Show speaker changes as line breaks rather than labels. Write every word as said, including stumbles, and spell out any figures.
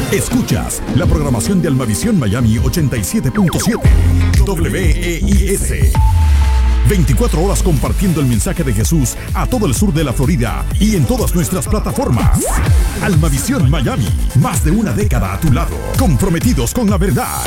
Escuchas la programación de Almavisión Miami ochenta y siete punto siete W E I S. veinticuatro horas compartiendo el mensaje de Jesús a todo el sur de la Florida y en todas nuestras plataformas. Almavisión Miami, más de una década a tu lado, comprometidos con la verdad.